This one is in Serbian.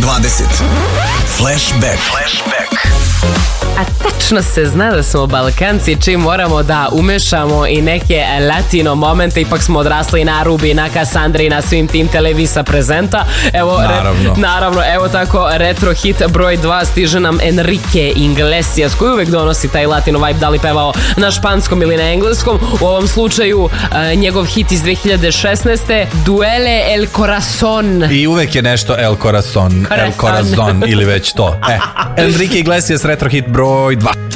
20. Flashback. A tačno se zna da smo Balkanci čim moramo da umešamo i neke latino momente, ipak smo odrasli na Arubi, na Kassandri, na svim tim Televisa prezenta. Evo, naravno, evo tako retro hit broj 2 stiže nam Enrique Iglesias, koji uvek donosi taj latino vibe, da li pevao na španskom ili na engleskom. U ovom slučaju njegov hit iz 2016. Duele el corazon. I uvek je nešto el corazon ili već to. Enrique Iglesias, retro hit broj 2.